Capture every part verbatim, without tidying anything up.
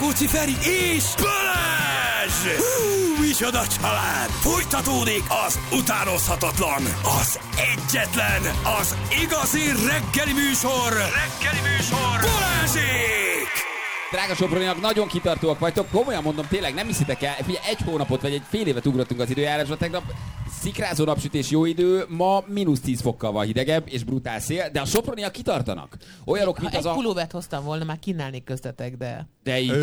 Rákóczi Feri és Balázs! Hú, micsoda család! Folytatódik az utánozhatatlan, az egyetlen, az igazi reggeli műsor! Reggeli műsor! Balázsék! Drága Soproniak, nagyon kitartóak vagytok, komolyan mondom, tényleg nem hiszitek el, figyelj, egy hónapot vagy egy fél évet ugrottunk az időjárásba, tegnap szikrázó napsütés, jó idő, ma mínusz tíz fokkal van hidegebb és brutál szél, de a Soproniak kitartanak. Olyanok, mint ha az egy a... pulóvert hoztam volna, már kínálnék köztetek, de... De így...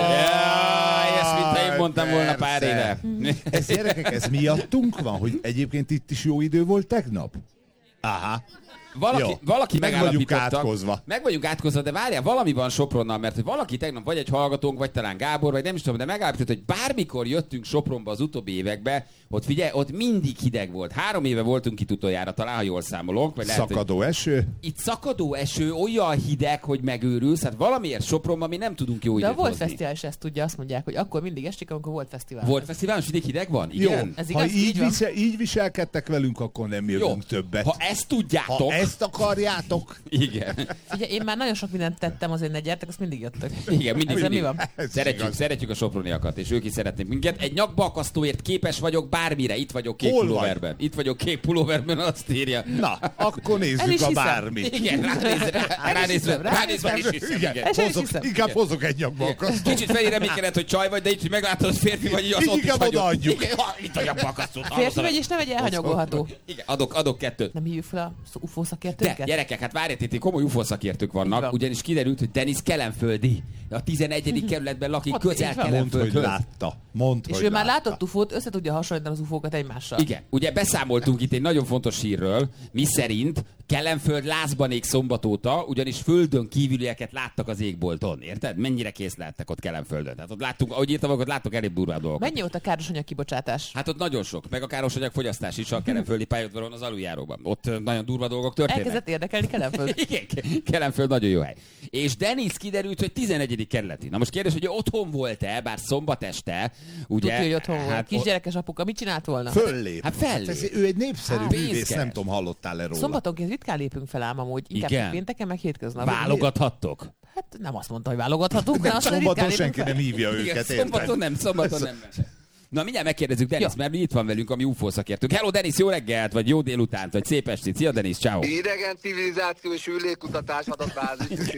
Ezt mint én mondtam volna pár éve. Ez gyerekek, ez miattunk van, hogy egyébként itt is jó idő volt tegnap? Aha. Valaki, Jó, valaki meg vagyunk átkozva. Meg vagyunk átkozva, de várjál, valami van Sopronnal, mert hogy valaki tegnap, vagy egy hallgatónk, vagy talán Gábor, vagy nem is tudom, de megállapított, hogy bármikor jöttünk Sopronba az utóbbi évekbe, ott figyelj, ott mindig hideg volt. Három éve voltunk itt utoljára, talán, ha jól számolok. Vagy lehet, szakadó eső? Itt szakadó eső, olyan hideg, hogy megőrülsz. Hát valamiért Sopronban mi nem tudunk jó időt de a Volt hozni. Fesztivál is ezt tudja, azt mondják, hogy akkor mindig esik, amikor Volt Fesztivál. Volt Fesztivál, és mindig hideg van? Igen? Jó, Ez ha igaz, így, így van. visel, így viselkedtek velünk, akkor nem jövünk Jó. többet. Ha ezt tudjátok... Ha ezt akarjátok... Igen. Ugye, én már nagyon sok mindent tettem, azért ne gyertek, azt mindig jöttök. Igen, mindig, Ezzel mindig. mi van? Szeretjük, szeretjük a soproniakat, és ők is szeretnék minket. Egy nyakbalkasztóért képes vagyok bármire. Itt vagyok kék Hol pulóverben. vagy? Itt vagyok kék pulóverben, azt írja. Na, akkor El nézzük is a hiszem. bármit. Igen, ránézve, ránézve, ránézve is hiszem. Igen, Igen. El sem hozok, hiszem. inkább hozok egy nyakbalkasztót. Kicsit felé reménykedett, hogy csaj vagy, de itt, hogy meglátod, hogy férfi vagy, így az Így ott is inkább hagyod. odaadjuk. Igen, ha, itt a nyakbalkasztót. Férfi vagy, és nem egy elhanyagolható. Igen, adok, adok kettőt. Nem hívjuk fel a ufó De, szakértőket? gyerekek, hát várját, itt komoly ufó szakértők Így vannak, van. ugyanis kiderült, hogy Denis Kelenföldi, a tizenegyedik kerületben lakik, Ott közel így van. Mondd, hogy Kelenföldhöz. látta. Mondd, És hogy ő már látta. látott ufót, össze tudja hasonlítani az ufókat egymással. Igen, ugye beszámoltunk itt egy nagyon fontos hírről, mi szerint Kelenföld lázban ég szombat óta, ugyanis földön kívülieket láttak az égbolton, érted? Mennyire kész lehettek ott Kelenföldön. Tehát ott láttunk, ahogy írtam, ott láttuk elég durvá dolgokat. Mennyi volt a károsanyag kibocsátás? Hát ott nagyon sok, meg a károsanyag fogyasztás is a kelenföldi pályaudvaron az aluljáróban. Ott ö, nagyon durva dolgok történnek. Elkezdett érdekelni Kelenföld. Igen, Kelenföld nagyon jó hely. És Denis kiderült, hogy tizenegyedik kerületi. Na most kérdés, hogy ő otthon volt-e, bár szombat este, ugye? Tudja, hogy otthon volt. Hát, Kisgyerekes apuka, mit csinált volna? Föllép. Hát fellép. Ez, ő egy népszerű Hát, művész, pénzkeres. nem tudom, hallottál-e róla. Szombatonként ritkán lépünk fel ám amúgy, inkább Igen. pénteken, meg hétköznap. Válogathattok? Hát nem azt mondta, hogy válogathatunk, de Nem, azt mondja, szombaton ritkán senki lépünk nem fel. hívja Igen, őket, szombaton érted? nem, szombaton nem. Na mindjárt megkérdezzük Denis, Ja. mert mi itt van velünk, ami ufó szakértők. Hello Denis, jó reggelt, vagy jó délutánt, vagy szép estét. Szia Denis, ciao. Idegen civilizáció és űrlégkutatás adatbázis.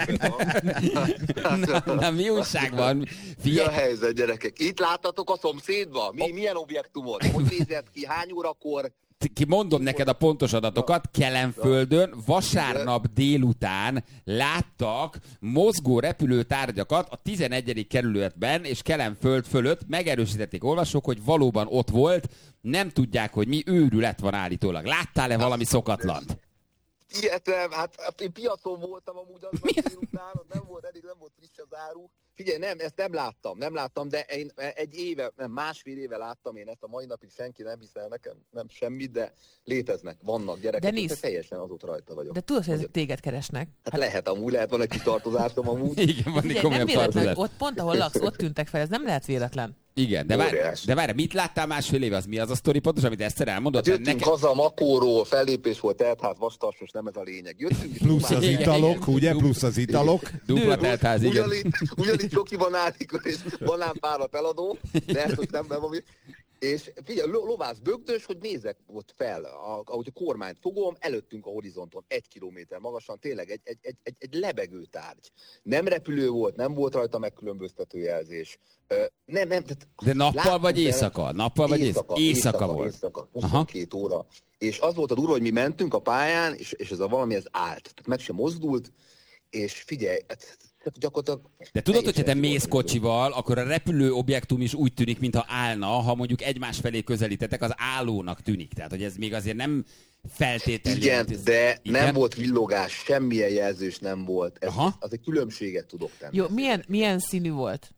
Na, na, mi újság van? Mi a Figyelj, helyzet, gyerekek? Itt láttatok a szomszédba? Mi, milyen objektumot? Hogy nézett ki? Hány órakor? ki mondom neked a pontos adatokat, Kelenföldön vasárnap délután láttak mozgó repülőtárgyakat a tizenegyedik kerületben és Kelenföld fölött. Megerősítették olvasók, hogy valóban ott volt, nem tudják, hogy mi őrület van állítólag. Láttál-e valami szokatlant? Ilyetem, hát én piacon voltam amúgy az délután, ott nem volt eddig, nem volt friss az áru. Figyelj, nem, ezt nem láttam, nem láttam, de én egy éve, nem, másfél éve láttam én ezt, a mai napig senki nem hiszel nekem, nem semmit, de léteznek, vannak gyerekek, Denis, de teljesen azóta rajta vagyok. De tudod, hogy ezek téged keresnek? Hát lehet amúgy, lehet van egy kitartozásom amúgy. Igen, van egy Figyelj, nem komolyabb véletlen, tartozás. ott pont ahol laksz, ott tűntek fel, ez nem lehet véletlen. Igen, de várj, Óriás. de várj, mit láttál másfél éve? Az mi az a sztori pontos, amit Eszter elmondott? Hát jöttünk Nekem- haza Makóról, fellépés volt, teltház, vastarsos, nem ez a lényeg. Jöttünk, és Plusz az Igen, italok, igen. ugye? Plusz az italok. Dupla teltház, igen. Ugyanitt, ugyanitt csoki banálik és banánpálat eladó, de ezt most nem nem ami. És figyelj, lo- lovász bögdös, hogy nézek ott fel, a, ahogy a kormányt fogom, előttünk a horizonton, egy kilométer magasan, tényleg egy, egy, egy, egy, egy lebegő tárgy. Nem repülő volt, nem volt rajta megkülönböztető jelzés. Ö, nem, nem, tehát De nappal láttuk vagy el- éjszaka? Nappal vagy éjszaka? Éjszaka volt. Éjszaka, huszonkettő óra. És az volt a durva, hogy mi mentünk a pályán, és, és ez a valami, ez állt. Tehát meg sem mozdult, és figyelj, hát, hát gyakorlatilag... De tudod, hogyha te teljesen mész volt. kocsival, akkor a repülő objektum is úgy tűnik, mintha állna, ha mondjuk egymás felé közelítetek, az állónak tűnik. Tehát, hogy ez még azért nem feltétlenül... Igen, ez- de igen? nem volt villogás, semmilyen jelzős nem volt. Ez, Aha. az egy különbséget tudok tenni. Jó, milyen, milyen színű volt?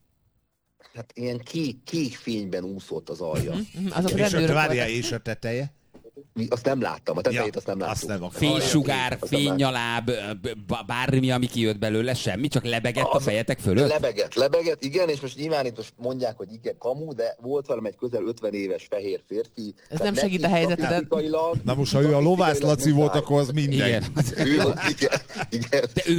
Hát ilyen kék, kék fényben úszott az alja. Mhm, Azok És a, rendőrök várjál, voltak. és a teteje? Mi- Azt nem láttam, a tetejét azt nem láttuk. azt nem Fénysugár, Azt nem fénynyaláb, b- bármi, ami kijött belőle, semmi, csak lebegett a Az- fejetek fölött? Lebegett, lebegett, igen, és most nyilván itt most mondják, hogy igen, kamu, de volt velem egy közel ötven éves fehér férfi. Ez Tehát nem segít neki a helyzetedet. statisztikailag- Na most, ha ő a Lovász Laci volt, akkor az minden. Igen. Ő, igen, igen. De ő